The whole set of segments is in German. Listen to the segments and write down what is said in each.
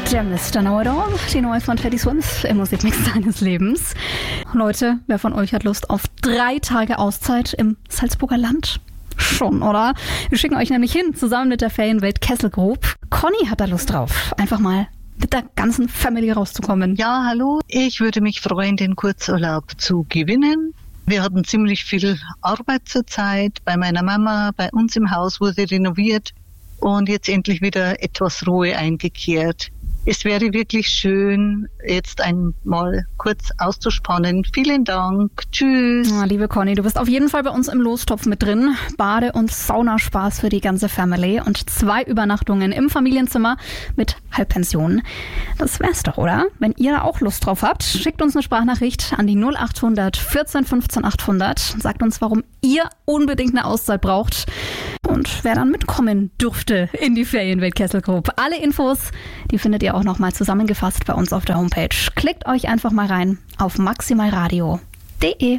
Der Mr. Know-it-all, die neue von Teddy Swims im Musikmix deines Lebens. Leute, wer von euch hat Lust auf 3 Tage Auszeit im Salzburger Land? Schon, oder? Wir schicken euch nämlich hin, zusammen mit der Ferienwelt Kessel Group. Conny hat da Lust drauf, einfach mal mit der ganzen Family rauszukommen. Ja, hallo. Ich würde mich freuen, den Kurzurlaub zu gewinnen. Wir hatten ziemlich viel Arbeit zur Zeit. Bei meiner Mama, bei uns im Haus wurde renoviert und jetzt endlich wieder etwas Ruhe eingekehrt. Es wäre wirklich schön, jetzt einmal kurz auszuspannen. Vielen Dank. Tschüss. Ja, liebe Conny, du bist auf jeden Fall bei uns im Lostopf mit drin. Bade- und Saunaspaß für die ganze Family und 2 Übernachtungen im Familienzimmer mit Halbpension. Das wär's doch, oder? Wenn ihr da auch Lust drauf habt, schickt uns eine Sprachnachricht an die 0800 14 15 800. Sagt uns, warum ihr unbedingt eine Auszeit braucht und wer dann mitkommen dürfte in die Ferienwelt Kessel Group. Alle Infos, die findet ihr auch nochmal zusammengefasst bei uns auf der Homepage. Klickt euch einfach mal rein auf maximalradio.de.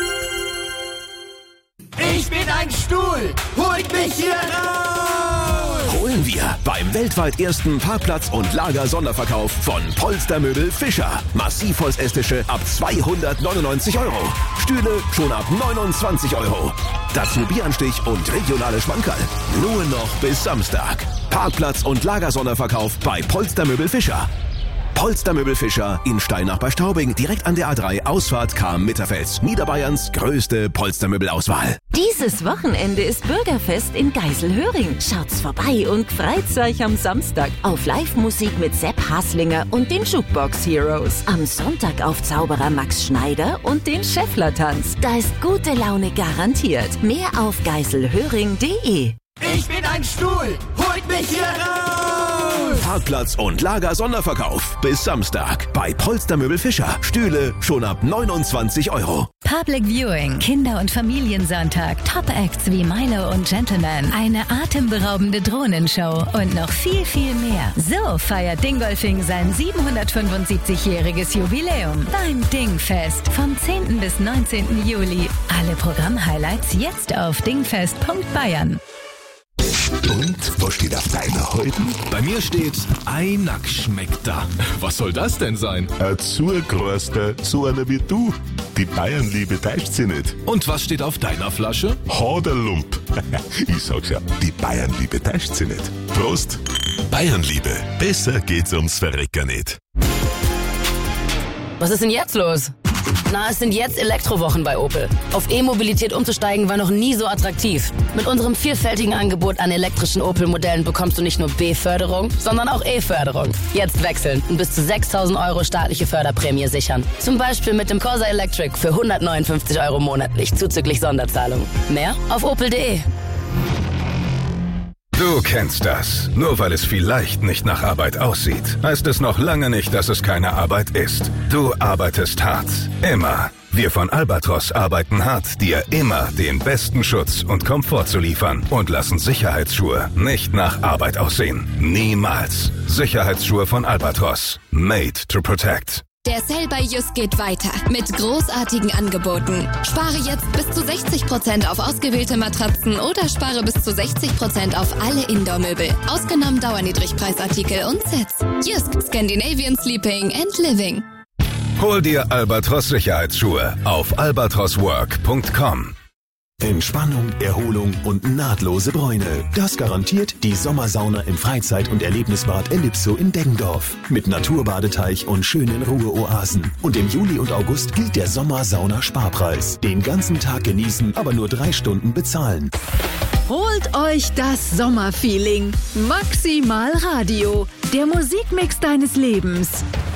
Ich bin ein Stuhl, holt mich hier raus! Holen wir beim weltweit ersten Parkplatz- und Lager-Sonderverkauf von Polstermöbel Fischer. Massivholzestische ab 299 €. Stühle schon ab 29 €. Dazu Bieranstich und regionale Schmankerl. Nur noch bis Samstag. Parkplatz- und Lagersonderverkauf bei Polstermöbel Fischer. Polstermöbel Fischer in Steinach bei Straubing, direkt an der A3, Ausfahrt Cham-Mitterfels. Niederbayerns größte Polstermöbelauswahl. Dieses Wochenende ist Bürgerfest in Geiselhöring. Schaut's vorbei und freut's euch am Samstag auf Live-Musik mit Sepp Haslinger und den Jukebox Heroes. Am Sonntag auf Zauberer Max Schneider und den Schäffler-Tanz. Da ist gute Laune garantiert. Mehr auf geiselhöring.de. Ich bin ein Stuhl, holt mich hier raus! Parkplatz- und Lager-Sonderverkauf bis Samstag bei Polstermöbel Fischer. Stühle schon ab 29 €. Public Viewing, Kinder- und Familiensonntag, Top-Acts wie Milo und Gentleman, eine atemberaubende Drohnenshow und noch viel, viel mehr. So feiert Dingolfing sein 775-jähriges Jubiläum beim Dingfest vom 10. bis 19. Juli. Alle Programm-Highlights jetzt auf dingfest.bayern. Und, was steht auf deiner Häuten? Bei mir steht, Einack schmeckt da. Was soll das denn sein? Ein Zugerster, so einer wie du. Die Bayernliebe täuscht sie nicht. Und was steht auf deiner Flasche? Haderlump. Ich sag's ja, die Bayernliebe täuscht sie nicht. Prost. Bayernliebe, besser geht's ums Verrecken nicht. Was ist denn jetzt los? Na, es sind jetzt Elektrowochen bei Opel. Auf E-Mobilität umzusteigen war noch nie so attraktiv. Mit unserem vielfältigen Angebot an elektrischen Opel-Modellen bekommst du nicht nur B-Förderung, sondern auch E-Förderung. Jetzt wechseln und bis zu 6.000 € staatliche Förderprämie sichern. Zum Beispiel mit dem Corsa Electric für 159 € monatlich, zuzüglich Sonderzahlung. Mehr auf opel.de. Du kennst das. Nur weil es vielleicht nicht nach Arbeit aussieht, heißt es noch lange nicht, dass es keine Arbeit ist. Du arbeitest hart. Immer. Wir von Albatros arbeiten hart, dir immer den besten Schutz und Komfort zu liefern und lassen Sicherheitsschuhe nicht nach Arbeit aussehen. Niemals. Sicherheitsschuhe von Albatros. Made to protect. Der Sale bei Just geht weiter mit großartigen Angeboten. Spare jetzt bis zu 60% auf ausgewählte Matratzen oder spare bis zu 60% auf alle Indoor-Möbel. Ausgenommen Dauerniedrigpreisartikel und Sets. Just, Scandinavian Sleeping and Living. Hol dir Albatros Sicherheitsschuhe auf albatroswork.com. Entspannung, Erholung und nahtlose Bräune. Das garantiert die Sommersauna im Freizeit- und Erlebnisbad Ellipso in Deggendorf. Mit Naturbadeteich und schönen Ruheoasen. Und im Juli und August gilt der Sommersauna-Sparpreis. Den ganzen Tag genießen, aber nur 3 Stunden bezahlen. Holt euch das Sommerfeeling. Maximal Radio. Der Musikmix deines Lebens.